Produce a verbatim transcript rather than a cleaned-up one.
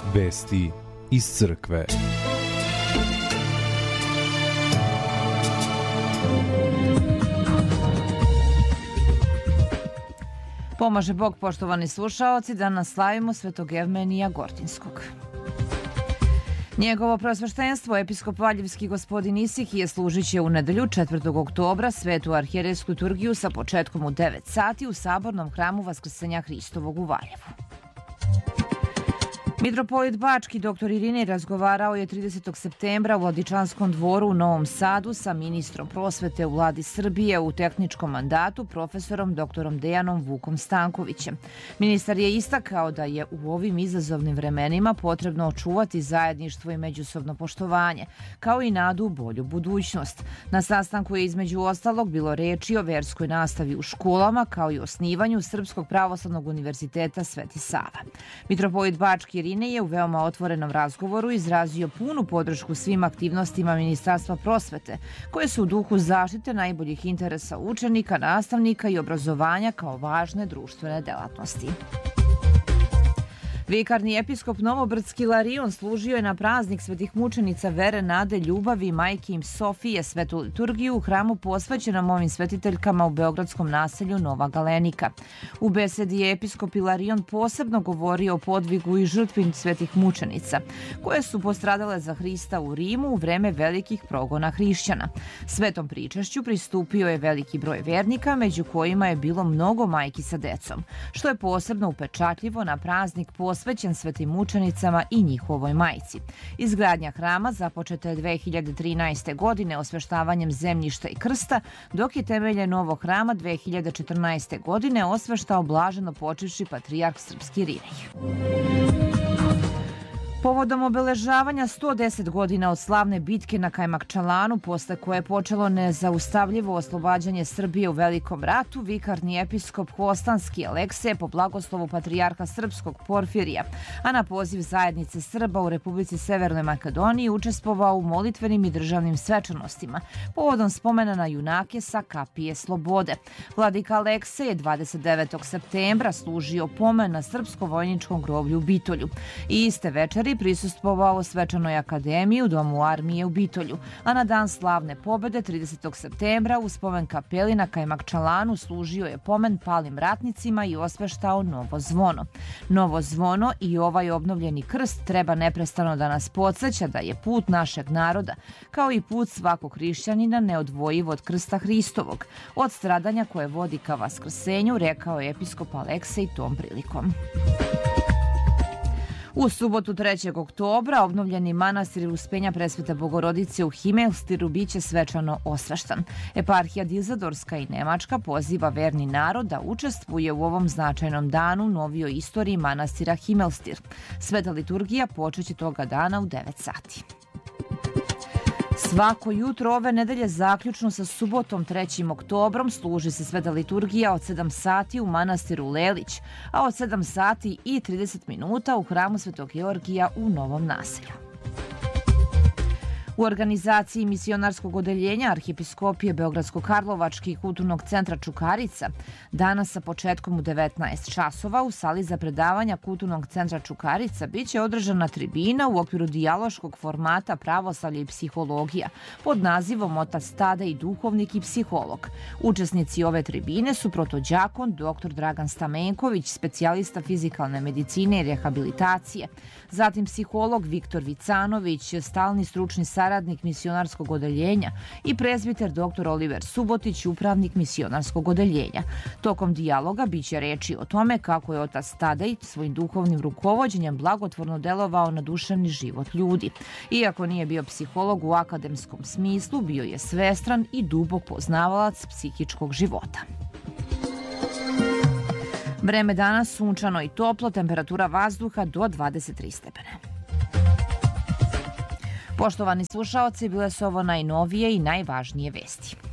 Vesti iz crkve. Pomaže Bog, poštovani slušaoci, danas slavimo Svetog Evmenija Gortinskog. Njegovo preosveštenstvo, episkop Valjevski gospodin Isihije, služit će u nedelju četvrtog oktobra svetu arhijerejsku liturgiju sa početkom u devet sati u sabornom hramu Vaskrsenja Hristovog u Valjevu. Mitropolit Bački dr Irinej razgovarao je tridesetog septembra u Vladičanskom dvoru u Novom Sadu sa ministrom prosvete u Vladi Srbije u tehničkom mandatu profesorom dr Dejanom Vukom Stankovićem. Ministar je istakao da je u ovim izazovnim vremenima potrebno očuvati zajedništvo i međusobno poštovanje, kao i nadu u bolju budućnost. Na sastanku je između ostalog bilo reči o verskoj nastavi u školama, kao i osnivanju Srpskog pravoslavnog univerziteta Sveti Sava. Mitropolit Bački Irinej je u veoma otvorenom razgovoru izrazio punu podršku svim aktivnostima Ministarstva prosvete, koje su u duhu zaštite najboljih interesa učenika, nastavnika i obrazovanja kao važne društvene delatnosti. Vikarni episkop Novobrdski Ilarion služio je na praznik svetih mučenica Vere, Nade, Ljubavi, Majke im Sofije svetu liturgiju u hramu posvećenom ovim svetiteljkama u beogradskom naselju Nova Galenika. U besedi je episkop Ilarion posebno govorio o podvigu i žrtvi svetih mučenica, koje su postradale za Hrista u Rimu u vreme velikih progona hrišćana. Svetom pričašću pristupio je veliki broj vernika, među kojima je bilo mnogo majki sa decom, što je posebno upečatljivo na praznik posvećen svetim mučenicama i njihovoj majci. Izgradnja hrama započeta je dve hiljade trinaeste. godine osveštavanjem zemljišta i krsta, dok je temelje novog hrama dve hiljade četrnaeste. godine osveštao blaženo počivši patrijarh srpski Irinej. Povodom obeležavanja sto deset godina od slavne bitke na Kajmakčalanu, posle koje je počelo nezaustavljivo oslobađanje Srbije u Velikom ratu, vikarni episkop Hvostanski Aleksej po blagoslovu patrijarha srpskog Porfirija, a na poziv zajednice Srba u Republici Severnoj Makedoniji učestvovao u molitvenim i državnim svečanostima, povodom spomena na junake sa kapije Slobode. Vladika Aleksej je dvadeset devetog septembra služio pomen na srpsko-vojničkom groblju u Bitolju i iste večeri prisustvovao svečanoj akademiji u Domu armije u Bitolju, a na dan slavne pobede tridesetog septembra u spomen kapeli na Kajmakčalanu služio je pomen palim ratnicima i osveštao novo zvono. Novo zvono i ovaj obnovljeni krst treba neprestano da nas podsjeća da je put našeg naroda, kao i put svakog hrišćanina, neodvojiv od krsta Hristovog, od stradanja koje vodi ka vaskrsenju, rekao je episkop Aleksej tom prilikom. U subotu trećeg oktobra obnovljeni manastir Uspenja Presvete Bogorodice u Himelstiru biće svečano osveštan. Eparhija Dizadorska i Nemačka poziva verni narod da učestvuje u ovom značajnom danu u novijoj istoriji manastira Himelstir. Sveta liturgija počeće toga dana u devet sati. Svako jutro ove nedelje zaključno sa subotom trećim oktobrom služi se sveta liturgija od sedam sati u manastiru Lelić, a od sedam sati i trideset minuta u hramu Svetog Georgija u Novom naselju. U organizaciji misionarskog odeljenja Arhijepiskopije Beogradsko-Karlovačke i Kulturnog centra Čukarica danas sa početkom u devetnaest časova u sali za predavanja Kulturnog centra Čukarica biće održana tribina u okviru dijaloškog formata Pravoslavlje i psihologija pod nazivom Otac Tadej, duhovnik i psiholog. Učesnici ove tribine su protođakon dr Dragan Stamenković, specijalista fizikalne medicine i rehabilitacije, zatim psiholog Viktor Vicanović, stalni stručni saradnik saradnik misionarskog odeljenja i prezbiter dr Oliver Subotić, upravnik misionarskog odeljenja. Tokom dijaloga biće reči o tome kako je otac Tadej svojim duhovnim rukovođenjem blagotvorno delovao na duševni život ljudi. Iako nije bio psiholog u akademskom smislu, bio je svestran i dubok poznavalac psihičkog života. Vreme danas sunčano i toplo, temperatura vazduha do dvadeset tri stepena. Poštovani slušaoci, bile su ovo najnovije i najvažnije vesti.